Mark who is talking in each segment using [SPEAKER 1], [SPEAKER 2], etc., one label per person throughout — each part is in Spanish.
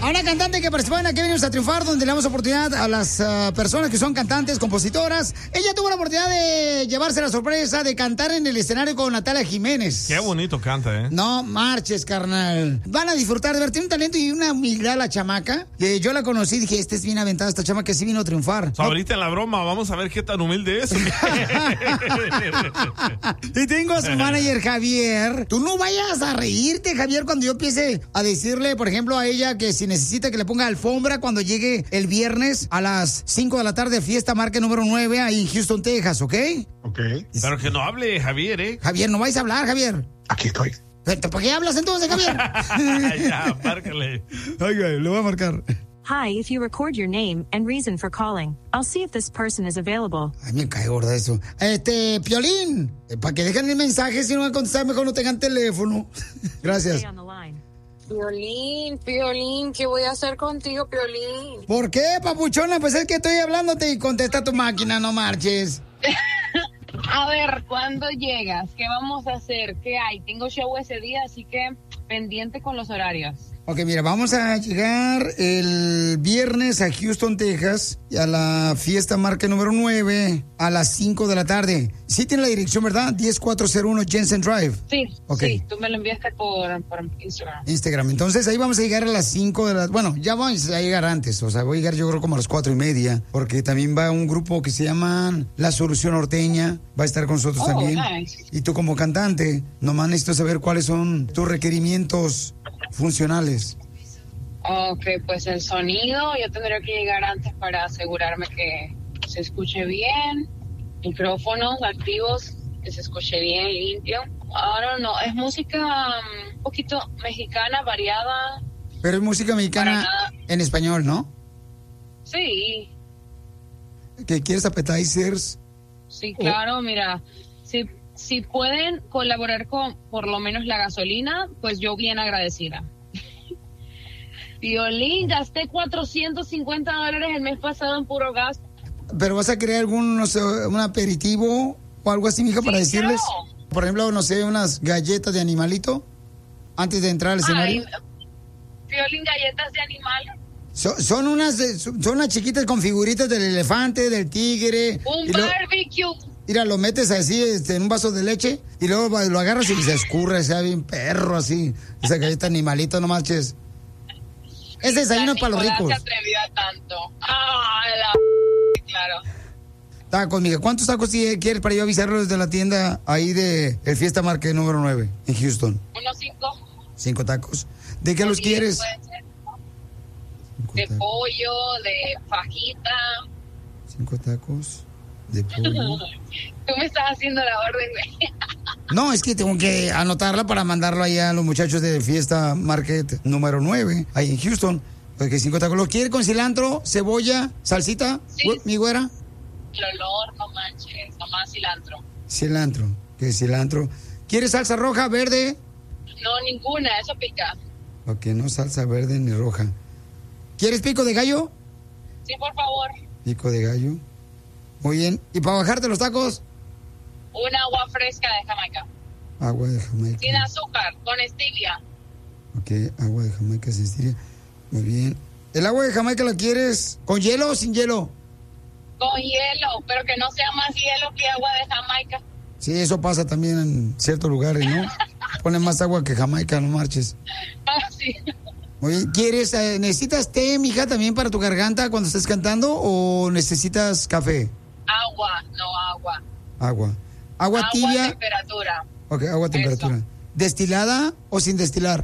[SPEAKER 1] A una cantante que participó en Aquí Venimos a Triunfar, donde le damos oportunidad a las personas que son cantantes, compositoras. Ella tuvo la oportunidad de llevarse la sorpresa de cantar en el escenario con Natalia Jiménez.
[SPEAKER 2] Qué bonito canta, ¿eh?
[SPEAKER 1] No marches, carnal. Van a disfrutar de ver. Tiene un talento y una humildad la chamaca. Que yo la conocí y dije, este es bien aventada, esta chamaca sí vino a triunfar.
[SPEAKER 2] So, ahorita en la broma vamos a ver qué tan humilde es.
[SPEAKER 1] Y tengo a su manager, Javier. Tú no vayas a reírte, Javier, cuando yo empiece a decirle, por ejemplo, a ella que si necesita que le ponga alfombra cuando llegue el viernes a las 5 de la tarde, fiesta marca número 9 ahí en Houston, Texas, ¿ok?
[SPEAKER 3] Ok.
[SPEAKER 2] Pero que no hable Javier, ¿eh?
[SPEAKER 1] Javier, no vais a hablar, Javier.
[SPEAKER 3] Aquí estoy.
[SPEAKER 1] ¿Por qué hablas entonces, Javier?
[SPEAKER 2] Ya, márcale.
[SPEAKER 1] Oiga, lo voy a marcar.
[SPEAKER 4] Hi, if you record your name and reason for calling, I'll see if this person is available.
[SPEAKER 1] Ay, me cae gorda eso. Piolín, para que dejen el mensaje, si no van a contestar, mejor no tengan teléfono. Gracias.
[SPEAKER 4] Stay on the line.
[SPEAKER 5] Piolín, ¿qué voy a hacer contigo, Piolín?
[SPEAKER 1] ¿Por qué, papuchona? Pues es que estoy hablándote y contesta tu máquina, no marches.
[SPEAKER 5] A ver, ¿cuándo llegas? ¿Qué vamos a hacer? ¿Qué hay? Tengo show ese día, así que pendiente con los horarios.
[SPEAKER 1] Ok, mira, vamos a llegar el viernes a Houston, Texas, y a la fiesta marca número 9 a las 5 de la tarde. Sí tiene la dirección, ¿verdad? 10401 Jensen Drive.
[SPEAKER 5] Sí,
[SPEAKER 1] Okay.
[SPEAKER 5] sí, tú me lo enviaste por Instagram.
[SPEAKER 1] Instagram. Entonces ahí vamos a llegar a las 5 de la... Bueno, ya vamos a llegar antes. O sea, voy a llegar yo creo como a las 4:30. Porque también va un grupo que se llama La Solución Norteña. Va a estar con nosotros también.
[SPEAKER 5] Nice.
[SPEAKER 1] Y tú como cantante, nomás necesito saber cuáles son tus requerimientos funcionales.
[SPEAKER 5] Ok, pues el sonido, yo tendría que llegar antes para asegurarme que se escuche bien. Micrófonos activos, que se escuche bien, limpio. Ahora no, es música un poquito mexicana, variada.
[SPEAKER 1] Pero es música mexicana en español, ¿no?
[SPEAKER 5] Sí,
[SPEAKER 1] ¿Que quieres appetizers?
[SPEAKER 5] sí, claro, mira, si pueden colaborar con por lo menos la gasolina, pues yo bien agradecida. Piolín, gasté $450 el mes pasado en puro gas.
[SPEAKER 1] ¿Pero vas a querer algún, no sé, un aperitivo o algo así, mija, para decirles?
[SPEAKER 5] Claro.
[SPEAKER 1] Por ejemplo, no sé, unas galletas de animalito antes de entrar al escenario.
[SPEAKER 5] Piolín, galletas de animales.
[SPEAKER 1] Son unas chiquitas con figuritas del elefante, del tigre.
[SPEAKER 5] Un barbecue.
[SPEAKER 1] Mira, lo metes así en un vaso de leche y luego lo agarras y se escurre, sea bien perro así. Esa galleta animalito, no manches. Ese desayuno es para los ricos.
[SPEAKER 5] No se atrevió a tanto. Claro.
[SPEAKER 1] Tacos, mija. ¿Cuántos tacos quieres para yo avisarlo desde la tienda ahí de el Fiesta Market número 9 en Houston?
[SPEAKER 5] Unos 5.
[SPEAKER 1] 5 tacos. ¿De qué los quieres?
[SPEAKER 5] De pollo, de fajita.
[SPEAKER 1] 5 tacos de pollo.
[SPEAKER 5] Tú me estás haciendo la orden, güey.
[SPEAKER 1] No, es que tengo que anotarla para mandarlo allá a los muchachos de Fiesta Market número 9, ahí en Houston. Porque 5 tacos. ¿Lo quiere con cilantro, cebolla, salsita,
[SPEAKER 5] Sí.
[SPEAKER 1] mi güera?
[SPEAKER 5] El olor, no manches, nomás cilantro.
[SPEAKER 1] Cilantro. ¿Qué cilantro? ¿Quieres salsa roja, verde?
[SPEAKER 5] No, ninguna, eso pica.
[SPEAKER 1] Ok, no salsa verde ni roja. ¿Quieres pico de gallo?
[SPEAKER 5] Sí, por favor.
[SPEAKER 1] Pico de gallo. Muy bien. ¿Y para bajarte los tacos?
[SPEAKER 5] Un agua fresca de Jamaica.
[SPEAKER 1] Agua de Jamaica.
[SPEAKER 5] Sin azúcar, con stevia.
[SPEAKER 1] Ok, agua de Jamaica sin stevia. Muy bien. ¿El agua de Jamaica la quieres con hielo o sin hielo?
[SPEAKER 5] Con hielo, pero que no sea más hielo que agua de Jamaica.
[SPEAKER 1] Sí, eso pasa también en ciertos lugares, ¿no? Ponen más agua que Jamaica, no marches.
[SPEAKER 5] Ah, sí.
[SPEAKER 1] Muy bien. ¿Quieres, necesitas té, mija, también para tu garganta cuando estés cantando o necesitas café?
[SPEAKER 5] Agua, no agua.
[SPEAKER 1] Agua. Agua tibia.
[SPEAKER 5] Agua temperatura.
[SPEAKER 1] Ok, agua a temperatura.
[SPEAKER 5] Eso.
[SPEAKER 1] ¿Destilada o sin destilar?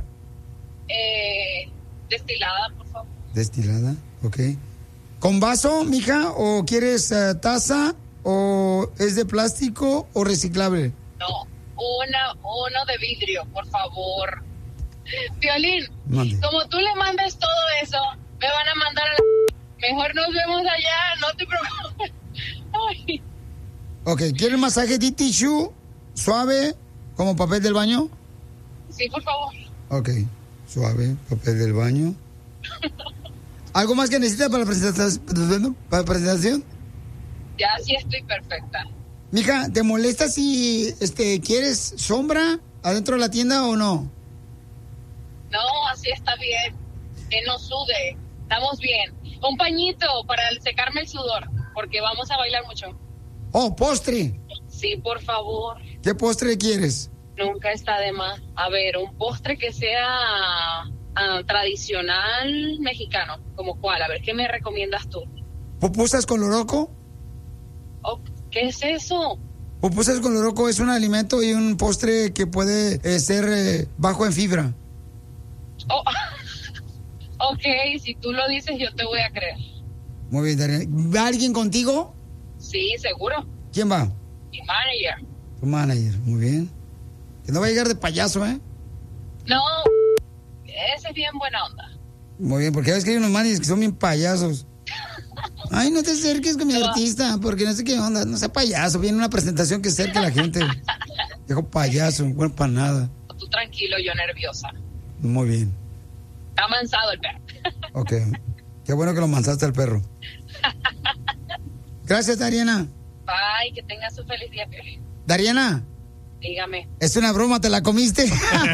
[SPEAKER 5] Destilada, por favor.
[SPEAKER 1] Destilada, ok. ¿Con vaso, mija? ¿O quieres taza? ¿O es de plástico o reciclable?
[SPEAKER 5] No, uno de vidrio, por favor. Violín,
[SPEAKER 1] Mande.
[SPEAKER 5] como tú le mandes todo eso, me van a mandar a la... Mejor nos vemos allá, no te preocupes. Ay.
[SPEAKER 1] Ok, ¿quieres masaje de tissue suave como papel del baño?
[SPEAKER 5] Sí, por favor.
[SPEAKER 1] Ok, suave, papel del baño. ¿Algo más que necesitas para la presentación?
[SPEAKER 5] Ya sí estoy perfecta.
[SPEAKER 1] Mija, ¿te molesta si quieres sombra adentro de la tienda o no?
[SPEAKER 5] No, así está bien. que no sude. Estamos bien. Un pañito para secarme el sudor, porque vamos a bailar mucho.
[SPEAKER 1] Oh, postre.
[SPEAKER 5] Sí, por favor.
[SPEAKER 1] ¿Qué postre quieres?
[SPEAKER 5] Nunca está de más. A ver, un postre que sea tradicional mexicano. ¿Como cuál? A ver, ¿qué me recomiendas tú?
[SPEAKER 1] ¿Pupusas con loroco?
[SPEAKER 5] Oh, ¿qué es eso?
[SPEAKER 1] Pupusas con loroco es un alimento y un postre que puede ser bajo en fibra.
[SPEAKER 5] Oh, ok, si tú lo dices, yo te voy a creer.
[SPEAKER 1] Muy bien, Dariana. ¿Va alguien contigo?
[SPEAKER 5] Sí, seguro.
[SPEAKER 1] ¿Quién va?
[SPEAKER 5] Mi manager.
[SPEAKER 1] Tu manager, muy bien. Que no va a llegar de payaso, ¿eh?
[SPEAKER 5] No, ese es bien buena onda.
[SPEAKER 1] Muy bien, porque a veces que hay unos managers que son bien payasos. Ay, no te acerques con mi artista, porque no sé qué onda, no sea payaso, viene una presentación que acerque a la gente. Viejo payaso, bueno para nada.
[SPEAKER 5] Tú tranquilo, yo nerviosa.
[SPEAKER 1] Muy bien.
[SPEAKER 5] Está mansado el perro.
[SPEAKER 1] Ok, qué bueno que lo mansaste al perro. Gracias, Dariana.
[SPEAKER 5] Bye, que tengas un feliz día, Piolín.
[SPEAKER 1] Dariana.
[SPEAKER 5] Dígame.
[SPEAKER 1] Es una broma, ¿te la comiste?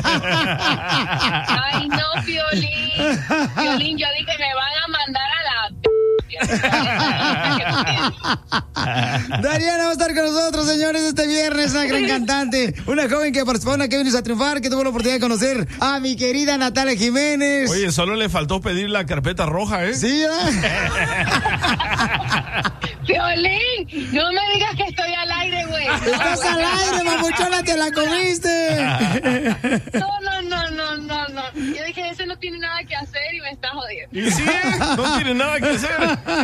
[SPEAKER 5] Ay, no, Piolín. Piolín, yo dije, me van a mandar a la...
[SPEAKER 1] Dariana va a estar con nosotros, señores, este viernes, una gran cantante, una joven que participó en Qué vienes a triunfar, que tuvo la oportunidad de conocer a mi querida Natalia Jiménez.
[SPEAKER 2] Oye, solo le faltó pedir la carpeta roja, ¿eh?
[SPEAKER 1] Sí,
[SPEAKER 5] Piolín, no me digas que estoy al aire, güey.
[SPEAKER 1] Estás al aire, mamuchona, te la comiste.
[SPEAKER 5] No. Yo dije, ese no tiene nada que hacer y me está jodiendo.
[SPEAKER 2] Y sí, no tiene nada que hacer.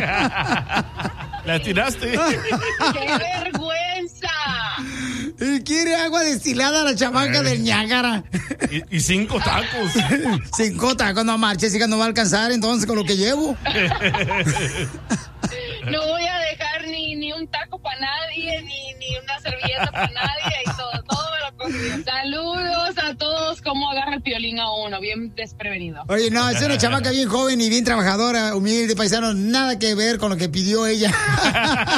[SPEAKER 2] La tiraste.
[SPEAKER 5] ¡Qué vergüenza!
[SPEAKER 1] Y quiere agua destilada a la chamaca del Niágara.
[SPEAKER 2] Y 5 tacos.
[SPEAKER 1] 5 tacos, no marches, hija, no va a alcanzar entonces con lo que llevo.
[SPEAKER 5] No voy a dejar ni un taco para nadie, ni una servilleta para nadie, y todo me lo cogí. Saludos a todos, cómo agarra el Piolín a uno, bien desprevenido.
[SPEAKER 1] Oye, no, es una chamaca bien joven y bien trabajadora, humilde, paisano, nada que ver con lo que pidió ella.